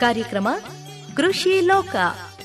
ಕಾರ್ಯಕ್ರಮ ಕೃಷಿ ಲೋಕ.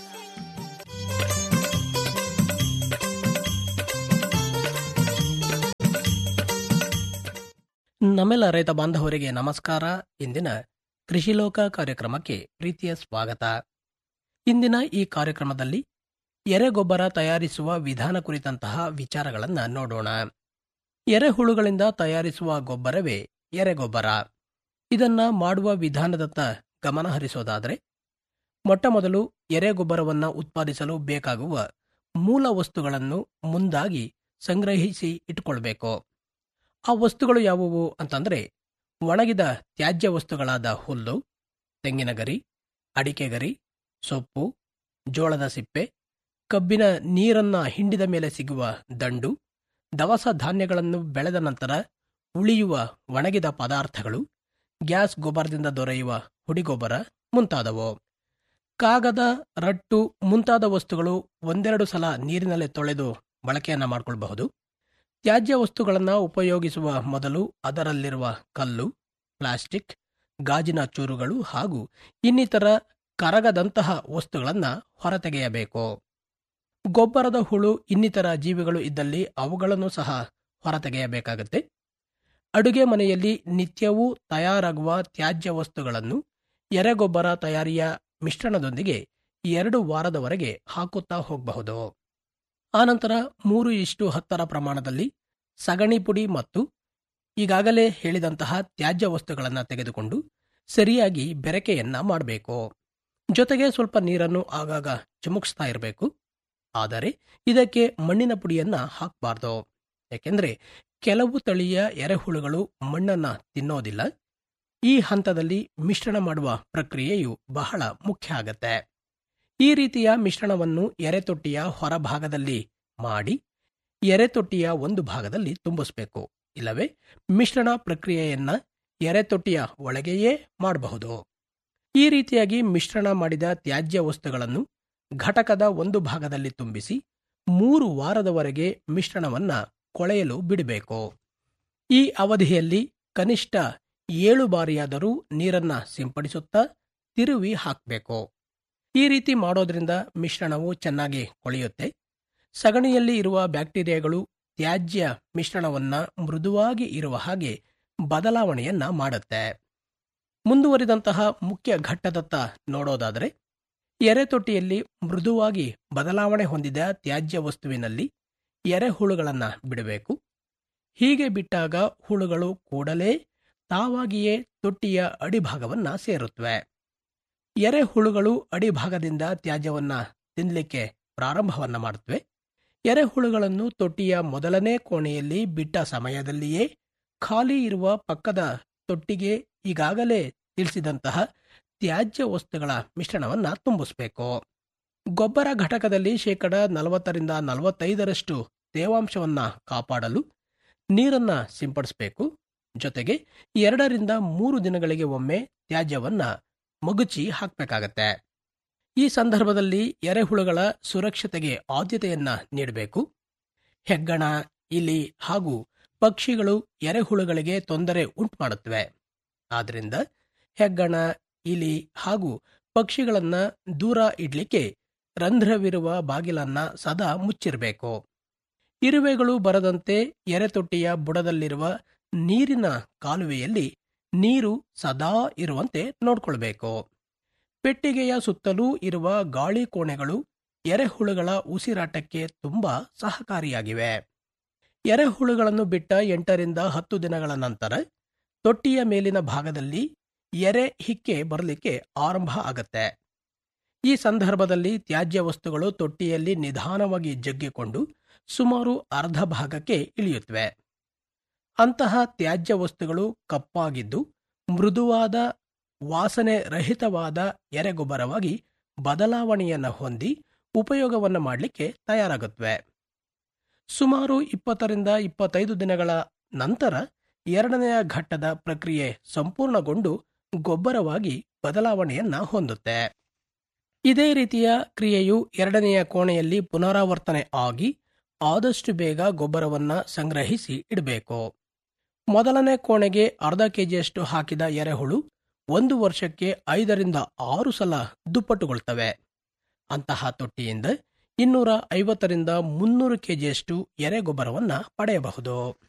ನಮ್ಮೆಲ್ಲ ರೈತ ಬಾಂಧವರಿಗೆ ನಮಸ್ಕಾರ. ಇಂದಿನ ಕೃಷಿ ಲೋಕ ಕಾರ್ಯಕ್ರಮಕ್ಕೆ ಪ್ರೀತಿಯ ಸ್ವಾಗತ. ಇಂದಿನ ಈ ಕಾರ್ಯಕ್ರಮದಲ್ಲಿ ಎರೆಗೊಬ್ಬರ ತಯಾರಿಸುವ ವಿಧಾನ ಕುರಿತಂತಹ ವಿಚಾರಗಳನ್ನು ನೋಡೋಣ. ಎರೆಹುಳುಗಳಿಂದ ತಯಾರಿಸುವ ಗೊಬ್ಬರವೇ ಎರೆಗೊಬ್ಬರ. ಇದನ್ನ ಮಾಡುವ ವಿಧಾನದತ್ತ ಗಮನ ಹರಿಸೋದಾದರೆ, ಮೊಟ್ಟಮೊದಲು ಎರೆಗೊಬ್ಬರವನ್ನು ಉತ್ಪಾದಿಸಲು ಬೇಕಾಗುವ ಮೂಲ ವಸ್ತುಗಳನ್ನು ಮುಂದಾಗಿ ಸಂಗ್ರಹಿಸಿ ಇಟ್ಟುಕೊಳ್ಬೇಕು. ಆ ವಸ್ತುಗಳು ಯಾವುವು ಅಂತಂದ್ರೆ, ಒಣಗಿದ ತ್ಯಾಜ್ಯ ವಸ್ತುಗಳಾದ ಹುಲ್ಲು, ತೆಂಗಿನ ಗರಿ, ಅಡಿಕೆ ಗರಿ, ಸೊಪ್ಪು, ಜೋಳದ ಸಿಪ್ಪೆ, ಕಬ್ಬಿನ ನೀರನ್ನ ಹಿಂಡಿದ ಮೇಲೆ ಸಿಗುವ ದಂಡು, ದವಸ ಧಾನ್ಯಗಳನ್ನು ಬೆಳೆದ ನಂತರ ಉಳಿಯುವ ಒಣಗಿದ ಪದಾರ್ಥಗಳು, ಗ್ಯಾಸ್ ಗೊಬ್ಬರದಿಂದ ದೊರೆಯುವ ಹುಡಿಗೊಬ್ಬರ ಮುಂತಾದವು. ಕಾಗದ, ರಟ್ಟು ಮುಂತಾದ ವಸ್ತುಗಳು ಒಂದೆರಡು ಸಲ ನೀರಿನಲ್ಲಿ ತೊಳೆದು ಬಳಕೆಯನ್ನ ಮಾಡಿಕೊಳ್ಳಬಹುದು. ತ್ಯಾಜ್ಯ ವಸ್ತುಗಳನ್ನು ಉಪಯೋಗಿಸುವ ಮೊದಲು ಅದರಲ್ಲಿರುವ ಕಲ್ಲು, ಪ್ಲಾಸ್ಟಿಕ್, ಗಾಜಿನ ಚೂರುಗಳು ಹಾಗೂ ಇನ್ನಿತರ ಕರಗದಂತಹ ವಸ್ತುಗಳನ್ನು ಹೊರತೆಗೆಯಬೇಕು. ಗೊಬ್ಬರದ ಹುಳು ಇನ್ನಿತರ ಜೀವಿಗಳು ಇದ್ದಲ್ಲಿ ಅವುಗಳನ್ನು ಸಹ ಹೊರತೆಗೆಯಬೇಕಾಗುತ್ತೆ. ಅಡುಗೆ ಮನೆಯಲ್ಲಿ ನಿತ್ಯವೂ ತಯಾರಾಗುವ ತ್ಯಾಜ್ಯ ವಸ್ತುಗಳನ್ನು ಎರೆಗೊಬ್ಬರ ತಯಾರಿಯ ಮಿಶ್ರಣದೊಂದಿಗೆ 2 ವಾರದವರೆಗೆ ಹಾಕುತ್ತಾ ಹೋಗಬಹುದು. ಆನಂತರ 3:10 ಪ್ರಮಾಣದಲ್ಲಿ ಸಗಣಿ ಪುಡಿ ಮತ್ತು ಈಗಾಗಲೇ ಹೇಳಿದಂತಹ ತ್ಯಾಜ್ಯ ವಸ್ತುಗಳನ್ನು ತೆಗೆದುಕೊಂಡು ಸರಿಯಾಗಿ ಬೆರಕೆಯನ್ನ ಮಾಡಬೇಕು. ಜೊತೆಗೆ ಸ್ವಲ್ಪ ನೀರನ್ನು ಆಗಾಗ ಚಿಮುಕಿಸ್ತಾ ಇರಬೇಕು. ಆದರೆ ಇದಕ್ಕೆ ಮಣ್ಣಿನ ಪುಡಿಯನ್ನ ಹಾಕಬಾರ್ದು. ಯಾಕೆಂದ್ರೆ ಕೆಲವು ತಳಿಯ ಎರೆಹುಳುಗಳು ಮಣ್ಣನ್ನ ತಿನ್ನೋದಿಲ್ಲ. ಈ ಹಂತದಲ್ಲಿ ಮಿಶ್ರಣ ಮಾಡುವ ಪ್ರಕ್ರಿಯೆಯು ಬಹಳ ಮುಖ್ಯ ಆಗತ್ತೆ. ಈ ರೀತಿಯ ಮಿಶ್ರಣವನ್ನು ಎರೆತೊಟ್ಟಿಯ ಹೊರಭಾಗದಲ್ಲಿ ಮಾಡಿ ಎರೆತೊಟ್ಟಿಯ ಒಂದು ಭಾಗದಲ್ಲಿ ತುಂಬಿಸಬೇಕು. ಇಲ್ಲವೇ ಮಿಶ್ರಣ ಪ್ರಕ್ರಿಯೆಯನ್ನ ಎರೆತೊಟ್ಟಿಯ ಒಳಗೆಯೇ ಮಾಡಬಹುದು. ಈ ರೀತಿಯಾಗಿ ಮಿಶ್ರಣ ಮಾಡಿದ ತ್ಯಾಜ್ಯ ವಸ್ತುಗಳನ್ನು ಘಟಕದ ಒಂದು ಭಾಗದಲ್ಲಿ ತುಂಬಿಸಿ 3 ವಾರದವರೆಗೆ ಮಿಶ್ರಣವನ್ನ ಕೊಳೆಯಲು ಬಿಡಬೇಕು. ಈ ಅವಧಿಯಲ್ಲಿ ಕನಿಷ್ಠ 7 ಬಾರಿಯಾದರೂ ನೀರನ್ನ ಸಿಂಪಡಿಸುತ್ತಾ ತಿರುವಿ ಹಾಕಬೇಕು. ಈ ರೀತಿ ಮಾಡೋದ್ರಿಂದ ಮಿಶ್ರಣವು ಚೆನ್ನಾಗಿ ಕೊಳೆಯುತ್ತೆ. ಸಗಣಿಯಲ್ಲಿ ಇರುವ ಬ್ಯಾಕ್ಟೀರಿಯಾಗಳು ತ್ಯಾಜ್ಯ ಮಿಶ್ರಣವನ್ನ ಮೃದುವಾಗಿ ಇರುವ ಹಾಗೆ ಬದಲಾವಣೆಯನ್ನ ಮಾಡುತ್ತೆ. ಮುಂದುವರಿದಂತಹ ಮುಖ್ಯ ಘಟ್ಟದತ್ತ ನೋಡೋದಾದರೆ, ಎರೆತೊಟ್ಟಿಯಲ್ಲಿ ಮೃದುವಾಗಿ ಬದಲಾವಣೆ ಹೊಂದಿದ ತ್ಯಾಜ್ಯ ವಸ್ತುವಿನಲ್ಲಿ ಎರೆಹುಳುಗಳನ್ನ ಬಿಡಬೇಕು. ಹೀಗೆ ಬಿಟ್ಟಾಗ ಹುಳುಗಳು ಕೂಡಲೇ ತಾವಾಗಿಯೇ ತೊಟ್ಟಿಯ ಅಡಿಭಾಗವನ್ನ ಸೇರುತ್ತವೆ. ಎರೆಹುಳುಗಳು ಅಡಿಭಾಗದಿಂದ ತ್ಯಾಜ್ಯವನ್ನ ತಿನ್ನಲಿಕ್ಕೆ ಪ್ರಾರಂಭವನ್ನ ಮಾಡುತ್ತವೆ. ಎರೆಹುಳುಗಳನ್ನು ತೊಟ್ಟಿಯ ಮೊದಲನೇ ಕೋಣೆಯಲ್ಲಿ ಬಿಟ್ಟ ಸಮಯದಲ್ಲಿಯೇ ಖಾಲಿ ಇರುವ ಪಕ್ಕದ ತೊಟ್ಟಿಗೆ ಈಗಾಗಲೇ ತಿಳಿಸಿದಂತಹ ತ್ಯಾಜ್ಯ ವಸ್ತುಗಳ ಮಿಶ್ರಣವನ್ನ ತುಂಬಿಸಬೇಕು. ಗೊಬ್ಬರ ಘಟಕದಲ್ಲಿ 40-45% ತೇವಾಂಶವನ್ನ ಕಾಪಾಡಲು ನೀರನ್ನ ಸಿಂಪಡಿಸಬೇಕು. ಜೊತೆಗೆ 2-3 ದಿನಗಳಿಗೆ ಒಮ್ಮೆ ತ್ಯಾಜ್ಯವನ್ನ ಮಗುಚಿ ಹಾಕಬೇಕಾಗತ್ತೆ. ಈ ಸಂದರ್ಭದಲ್ಲಿ ಎರೆಹುಳುಗಳ ಸುರಕ್ಷತೆಗೆ ಆದ್ಯತೆಯನ್ನ ನೀಡಬೇಕು. ಹೆಗ್ಗಣ, ಇಲಿ ಹಾಗೂ ಪಕ್ಷಿಗಳು ಎರೆಹುಳುಗಳಿಗೆ ತೊಂದರೆ ಉಂಟು ಮಾಡುತ್ತವೆ. ಆದ್ರಿಂದ ಹೆಗ್ಗಣ, ಇಲಿ ಹಾಗೂ ಪಕ್ಷಿಗಳನ್ನ ದೂರ ಇಡ್ಲಿಕ್ಕೆ ರಂಧ್ರವಿರುವ ಬಾಗಿಲನ್ನ ಸದಾ ಮುಚ್ಚಿರಬೇಕು. ಇರುವೆಗಳು ಬರದಂತೆ ಎರೆತೊಟ್ಟಿಯ ಬುಡದಲ್ಲಿರುವ ನೀರಿನ ಕಾಲುವೆಯಲ್ಲಿ ನೀರು ಸದಾ ಇರುವಂತೆ ನೋಡ್ಕೊಳ್ಬೇಕು. ಪೆಟ್ಟಿಗೆಯ ಸುತ್ತಲೂ ಇರುವ ಗಾಳಿ ಕೋಣೆಗಳು ಎರೆಹುಳುಗಳ ಉಸಿರಾಟಕ್ಕೆ ತುಂಬಾ ಸಹಕಾರಿಯಾಗಿವೆ. ಎರೆಹುಳುಗಳನ್ನು ಬಿಟ್ಟ 8-10 ದಿನಗಳ ನಂತರ ತೊಟ್ಟಿಯ ಮೇಲಿನ ಭಾಗದಲ್ಲಿ ಎರೆ ಹಿಕ್ಕೆ ಬರಲಿಕ್ಕೆ ಆರಂಭ ಆಗತ್ತೆ. ಈ ಸಂದರ್ಭದಲ್ಲಿ ತ್ಯಾಜ್ಯ ವಸ್ತುಗಳು ತೊಟ್ಟಿಯಲ್ಲಿ ನಿಧಾನವಾಗಿ ಜಗ್ಗಿಕೊಂಡು ಸುಮಾರು ಅರ್ಧ ಭಾಗಕ್ಕೆ ಇಳಿಯುತ್ತವೆ. ಅಂತಹ ತ್ಯಾಜ್ಯ ವಸ್ತುಗಳು ಕಪ್ಪಾಗಿದ್ದು ಮೃದುವಾದ ವಾಸನೆ ರಹಿತವಾದ ಎರೆಗೊಬ್ಬರವಾಗಿ ಬದಲಾವಣೆಯನ್ನು ಹೊಂದಿ ಉಪಯೋಗವನ್ನು ಮಾಡಲಿಕ್ಕೆ ತಯಾರಾಗುತ್ತವೆ. ಸುಮಾರು 20-25 ದಿನಗಳ ನಂತರ 2ನೇ ಘಟ್ಟದ ಪ್ರಕ್ರಿಯೆ ಸಂಪೂರ್ಣಗೊಂಡು ಗೊಬ್ಬರವಾಗಿ ಬದಲಾವಣೆಯನ್ನ ಹೊಂದುತ್ತೆ. ಇದೇ ರೀತಿಯ ಕ್ರಿಯೆಯು 2ನೇ ಕೋಣೆಯಲ್ಲಿ ಪುನರಾವರ್ತನೆ ಆಗಿ ಆದಷ್ಟು ಬೇಗ ಗೊಬ್ಬರವನ್ನ ಸಂಗ್ರಹಿಸಿ ಇಡಬೇಕು. ಮೊದಲನೇ ಕೋಣೆಗೆ ಅರ್ಧ ಕೆಜಿಯಷ್ಟು ಹಾಕಿದ ಎರೆಹುಳು 1 ವರ್ಷಕ್ಕೆ 5ರಿಂದ 6 ಸಲ ದುಪ್ಪಟ್ಟುಗೊಳ್ತವೆ. ಅಂತಹ ತೊಟ್ಟಿಯಿಂದ 250ರಿಂದ 300 ಕೆಜಿಯಷ್ಟು ಎರೆಗೊಬ್ಬರವನ್ನು ಪಡೆಯಬಹುದು.